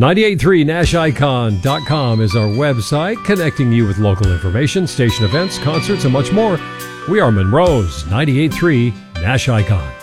983nashicon.com is our website, connecting you with local information, station events, concerts, and much more. We are Monroe's 98.3 Nash Icon.